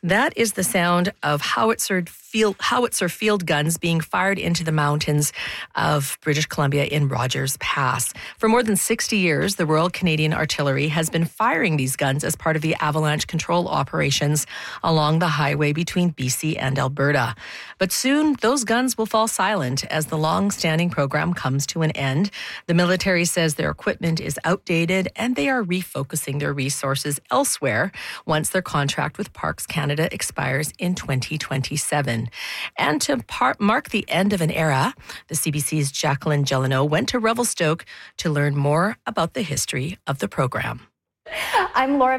That is the sound of howitzer field guns being fired into the mountains of British Columbia in Rogers Pass. For more than 60 years, the Royal Canadian Artillery has been firing these guns as part of the avalanche control operations along the highway between BC and Alberta. But soon, those guns will fall silent as the long-standing program comes to an end. The military says their equipment is outdated and they are refocusing their resources elsewhere once their contract with Parks Canada expires in 2027. And to mark the end of an era, the CBC's Jacqueline Gelano went to Revelstoke to learn more about the history of the program. I'm Laura